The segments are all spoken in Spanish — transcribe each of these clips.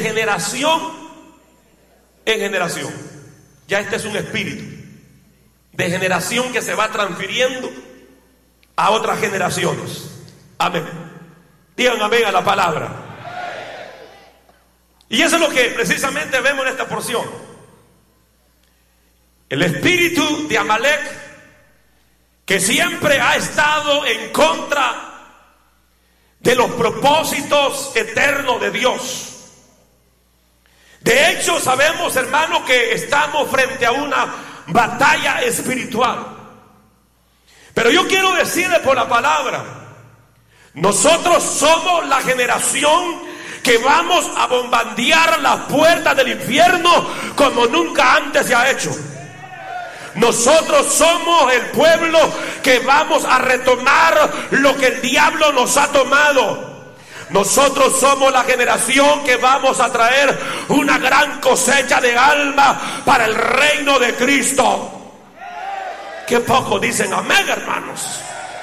generación en generación. Ya este es un espíritu de generación que se va transfiriendo a otras generaciones. Amén. Digan amén a la palabra. Y eso es lo que precisamente vemos en esta porción. El espíritu de Amalek, que siempre ha estado en contra de los propósitos eternos de Dios. De hecho, sabemos, hermano, que estamos frente a una batalla espiritual. Pero yo quiero decirle por la palabra, nosotros somos la generación que vamos a bombardear las puertas del infierno como nunca antes se ha hecho. Nosotros somos el pueblo que vamos a retomar lo que el diablo nos ha tomado. Nosotros somos la generación que vamos a traer una gran cosecha de almas para el reino de Cristo. Qué poco dicen amén, hermanos.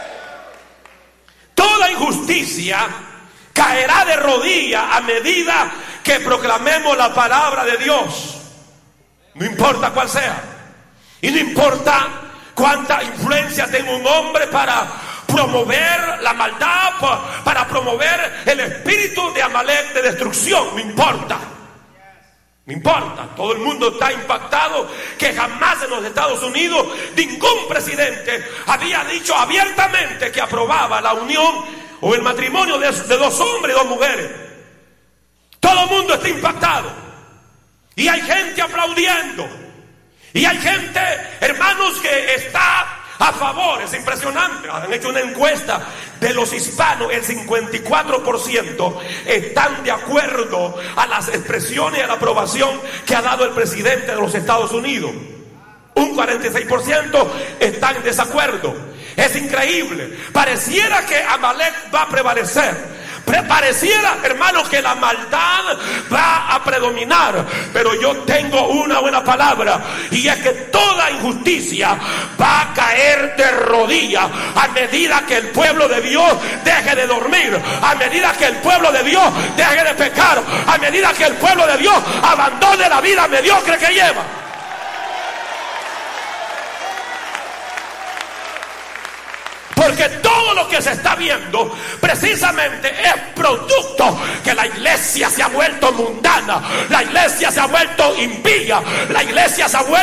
Toda injusticia caerá de rodillas a medida que proclamemos la palabra de Dios. No importa cuál sea. Y no importa cuánta influencia tenga un hombre para promover la maldad, para promover el espíritu de Amalek de destrucción. No importa. No importa. Todo el mundo está impactado que jamás en los Estados Unidos ningún presidente había dicho abiertamente que aprobaba la unión o el matrimonio de dos hombres y dos mujeres. Todo el mundo está impactado. Y hay gente aplaudiendo. Y hay gente, hermanos, que está a favor. Es impresionante. Han hecho una encuesta de los hispanos. El 54% están de acuerdo a las expresiones y a la aprobación que ha dado el presidente de los Estados Unidos. Un 46% están en desacuerdo. Es increíble. Pareciera que Amalek va a prevalecer. Pareciera, hermanos, que la maldad va a predominar. Pero yo tengo una buena palabra, y es que toda injusticia va a caer de rodillas a medida que el pueblo de Dios deje de dormir, a medida que el pueblo de Dios deje de pecar, a medida que el pueblo de Dios abandone la vida mediocre que lleva. Porque todo lo que se está viendo precisamente es producto que la iglesia se ha vuelto mundana, la iglesia se ha vuelto impía, la iglesia se ha vuelto